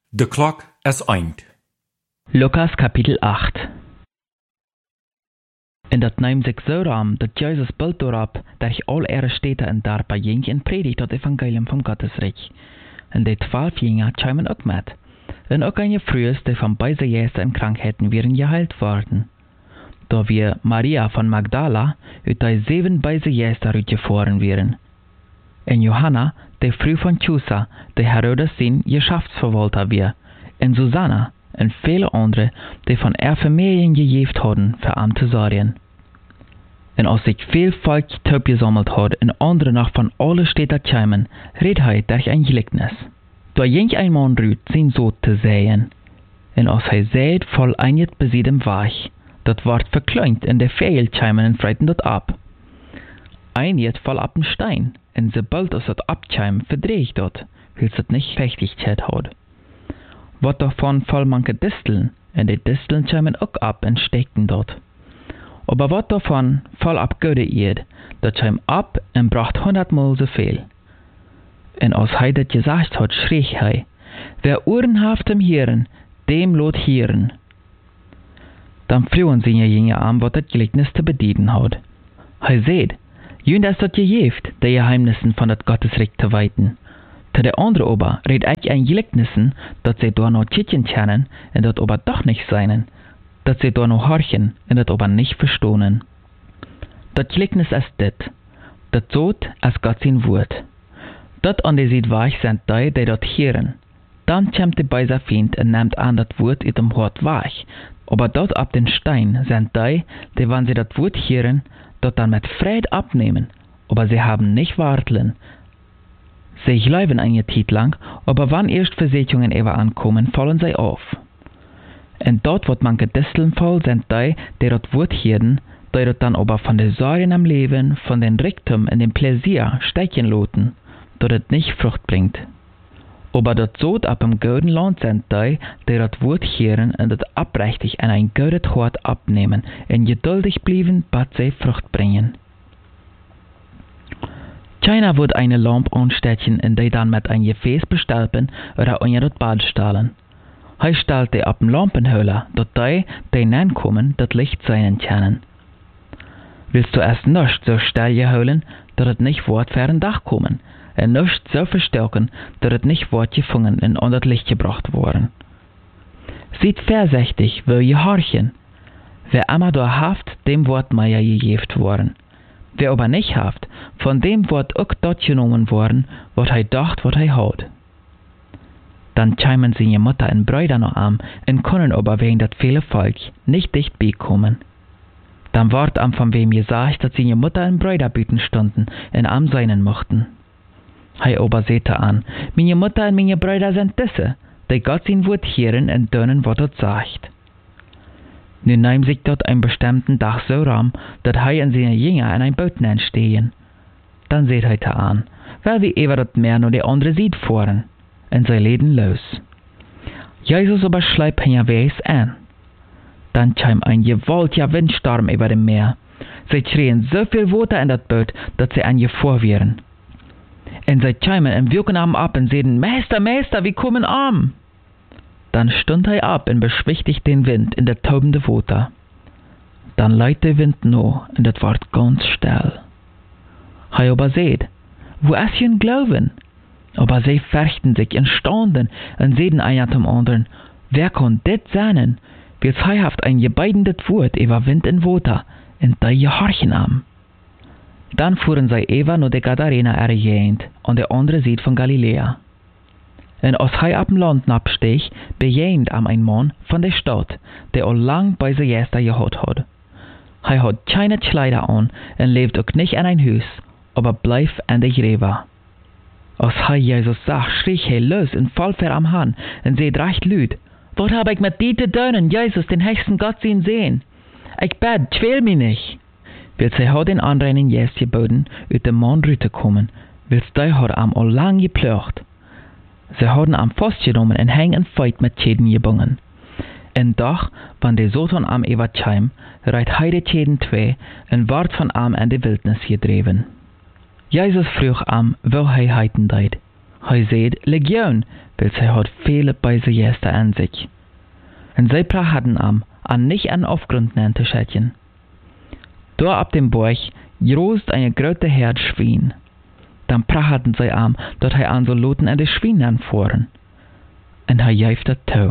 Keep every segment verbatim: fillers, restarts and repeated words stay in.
De klok is eind. Lukas Kapitel acht. En dat neemt zich zo raam, dat Jezus bult erop, dat ich all ihre Städte en Dorpe ging en predigt das Evangelium vom Gottesreich. En die twaalf Jünger chimen ook met. En ook an je frühers, die von beide Jäste in Krankheiten wären geheilt worden. Da wir Maria von Magdala, ut die sieben beide Jäste uitgefahren wären. En Johanna, die früh von Chusa, die Herodes sin Geschäftsverwalter wir. En Susanna, en viele andere, die von er Familien gejeft hadden, für am te sorgen. En als sich viel Volk tup gesammelt had, en andere noch von alle Städten kämen, red hij durch ein Gleichnis. Da ging ein Mann rüt, sein Sohn zu sehen. En als hij seht, voll einjet besiedem Weich, dat ward verkleint, en de Vögel kämen en freiten dat ab. Einjet voll ab den Stein, en sobald es dat abkäm, verdreht dat, weil es nicht Festigkeit hat. Wat davon voll manche Disteln, en die Disteln kämen auch ab en steckten dort. Aber wat davon voll ab Göde Erd, dat käm ab en bracht hundertmal so viel. En als hij dat gesagt hat, schrie hij, wer Ohren haft im Hören, dem lot hören. Dann flohen sie Jünger an, wat dat Gleichnis zu bedienen hat. Hij seht, jünd ist dat gejeft, die Geheimnissen von dat Gottesreich zu weiten. Te de andere ober red ich ein Gleichnissen, dat sie da noch titchen kennen, en dat ober doch nicht seinen, dat sie da noch horchen, en dat ober nicht verstohnen. Dat Gleichnis ist dit, dat Tod als Gott sein Wort. Dat an die Seed weich sind die, die dat hören. Dann kämmt die beiser Feind en nimmt an dat Wort in dem Hort weich, aber dort ab den Stein sind die, die wenn sie dat Wort hören, dort dann mit Fried abnehmen, aber sie haben nicht warteln. Sie glauben eine Zeit lang, aber wann erst Versicherungen ever ankommen, fallen sie auf. Und dort, wo manche Disteln voll sind die, die dort Wort hören, die dort dann aber von den Sorgen am Leben, von den Reichtum und dem Pläsier steigen loten, dort es nicht Frucht bringt. Aber dort so ab im guten Land sind die, die dort Wort hören und dort abrechtig an ein gutes Hort abnehmen und geduldig blieben, bis sie Frucht bringen. Keiner wird eine Lampe anstecken und die dann mit einem Gefäß bestalpen oder unter das Bad stellen. Er stellt die ab dem Lampenhöhler, dat die, die hineinkommen, das Licht sein können. Willst du erst nicht so still geholen, dass es nicht wird für ein Dach kommen, und nicht so verstärken, dass es nicht wird gefangen und unter das Licht gebracht worden. Seid vorsichtig, wo ihr horchen. Wer immer da haft, dem wird mehr gegeben worden. Wer aber nicht haft, von dem wird auch dort genommen worden, was er dacht, was er hat. Dann kämen seine Mutter und Brüder noch an und können aber wegen dat viele Volk nicht dicht beikommen. Dann ward am von wem gesagt, dass seine Mutter und Brüder bieten stunden und am seinen mochten. Er aber sehte an, meine Mutter und meine Brüder sind diese, die Gott sein Wort hören und dönen, was er sagt. Nun nahm sich dort ein bestimmten Dach so ram, dat hij en seine Jünger in ein Boot stehen. Dann seht hij an, weil wie ever dat Meer nur die andere sieht fahren, und sie leden los. Jesus aber schleibt ihn weis an. Dann kam ein gewaltiger Windsturm über dem Meer. Sie schrien so viel Wasser in dat Boot, dat sie an Gefahr wären. Und sie kamen und wirken am ab und sagten, Meister, Meister, wir kommen am. Dann stund er ab und beschwichtigt den Wind in der taubende Wasser. Dann leiht der Wind no und das ward ganz still. Er aber seht, wo ist ihr Glauben? Aber sie fürchten sich und staunen und sehen einer zum anderen, wer kann das sein? Wie sie haft ein gebeidendes Wort über Wind und Wasser und die gehorchen am. Dann fuhren sie ever nur die Gadarena ergehend und der andere Seite von Galiläa. Und als er ab dem Land abstieg, bejehend am ein Mann von der Stadt, der all lang bei sich Jäster gehad hat. Er hat keine Kleider an und lebt auch nicht in ein Haus, aber bleib an der Gräber. Als er Jesus sah, schrie er los und fall vor am Hand und seht recht laut, was hab ich mit dir zu tun, Jesus, den höchsten Gott sehen sehen? Ich bett, quäl mich nicht. Weil sie hat den anderen Jesus geboten, ut dem Mann rüberzukommen, weil sie hat am all lang geplagt. Sie haben am festgenommen und hängen Feit mit Schäden gebunden. Und doch, wenn der Satan am Ewert kam, reit heide Schäden zwei und ward von am in die Wildnis gedreven. Jesus frug am, wo er heiten deit. Hij seht Legion, weil sie hat viele böse Gäste an sich. Und sie prachten am, an nicht an Aufgrund nannte Schätchen. Dort ab dem Berg großt eine große Herd Schwein. Dann prachten sie am, dort hij an so Loten an die Schwein anfuhren. Und hij jäufte to.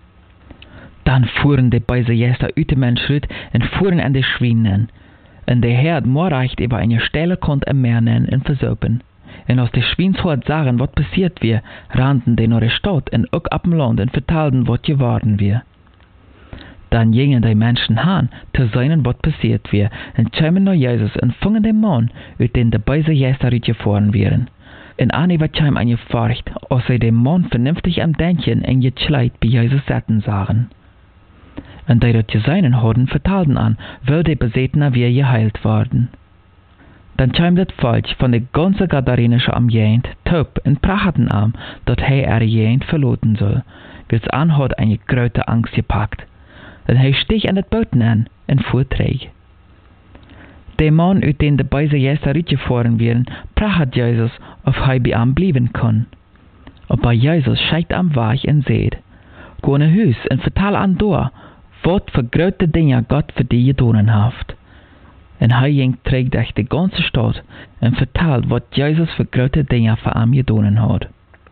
Dann fuhren die böse Gäste uit dem Menschrut und fuhren an die Schwein an. Und der Herd morreicht über eine Stelle konnte im Meer nennen und versopen. Und als die Schweinshort sagen, was passiert wir, rannten die nach der Stadt und auch ab dem Land und vertalten, was geworden wir. Dann gingen die Menschen han, zu sehen, was passiert wir, und kamen nach Jesus und fingen den Mann, uit den die böse Gäste gefahren wären. Und Annie war kam eine Furcht, als sie den Mann vernünftig am Denken und Geschleid bei Jesus satten sahen. Und die das gesehen hatten, vertalten an, weil die Besetner wir geheilt worden. Dann kam das Volk von der ganzen Gadarenische Umgegend taub und prachten an, dass er ihre Gegend verloten soll, weil es an hat eine große Angst gepackt. Und er stieg an das Boot an und fuhr träg. Der Mann, uit den die böse Gäste gefahren wären, pracht Jesus, ob er bei ihm bleiben kann. Aber Jesus scheint am Weg und seht, geh in Haus und vertal an da, was für große Dinge Gott für die getan hat. Und er ging träg durch die ganze Stadt und vertalt, was Jesus für große Dinge für ihn getan hat.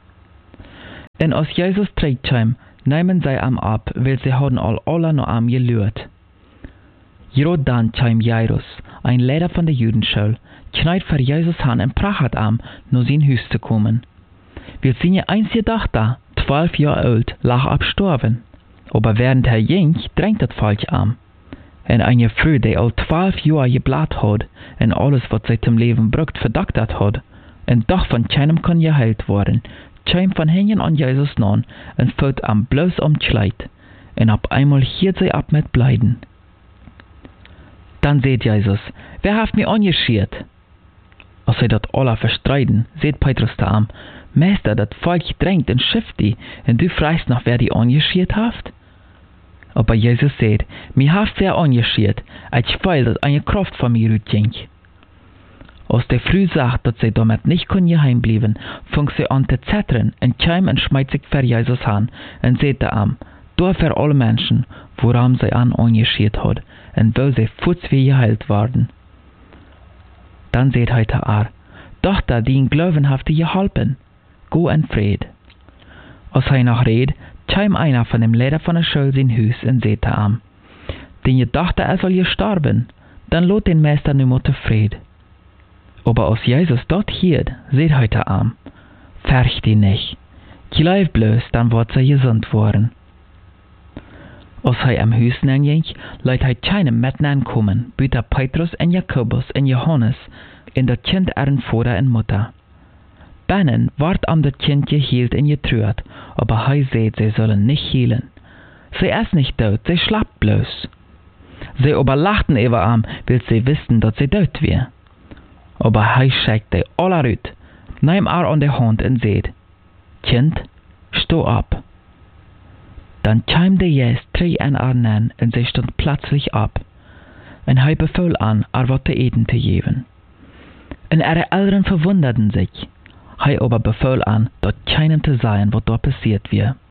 Und als Jesus träg kam, nahmen sie ihm ab, weil sie hadden all alle noch ihm gelürt. Gerade dann kam Jairus, ein Lehrer von der Judenschule, knallt für Jesus an und pracht ihm, nur sein Haus zu kommen. Wir seine einzige Tochter, zwölf Jahre alt, lag abgestorben. Aber während er ging, drängt das Volk an. Und eine Frau, die all zwölf Jahre geblat hat, und alles, was sie zum Leben braucht, verdoktert hat, und doch von keinem kann geheilt worden, kam von hinten an Jesus nan und fällt am bloß umkleid, und auf einmal hielt sie ab mit Bleiden. Dann seht Jesus, wer hat mich angeschiert? Als sie das alle verstreiten, seht Petrus da am, Meister, das Volk drängt und schifft die, und du fragst noch, wer die angeschiert hat? Aber Jesus sagt, mir haft wer angeschiert, als weil das eine Kraft von mir utging. Als der Früh sagt, dass sie damit nicht geheim blieben, fängt sie an zu zittern und kam und schmeißt sich für Jesus an und sagt ihm, da für alle Menschen, woran sie an angeschiert hat, und wo sie futzwie geheilt worden. Dann sagt er zu ihr, Tochter, die in Glauben haft dir geholfen, go in Fried. Als er noch redet, kam einer von dem Lehrer von der Schule sein Haus und sagte ihm, deine Tochter er soll gestorben, dann lot den Meister nur mit Fried. Aber als Jesus dort hielt, sagt er zu ihm, fürcht dich nicht, glaub bloß, dann wird sie gesund worden. Als er am Haus ging, lässt er keinem mit ankommen, büter Petrus und Jakobus und Johannes und das Kind ihren Vater und Mutter. Binnen ward am das Kind gehielt und getrüht, aber er sagt, sie sollen nicht hielen. Sie ist nicht tot, sie schlapp bloß. Sie aber lachten über ihm, weil sie wussten, dass sie tot wäre. Aber er schickte alle rüt, nahm er an der Hand und sagt, Kind, steh ab. Dann kam der Geist drei an er an und sie stand plötzlich ab. Und er befahl an, er was zu eten zu geben. Und ihre Eltern verwunderten sich. Er aber befahl an, dort keinem zu sein, was dort passiert wäre.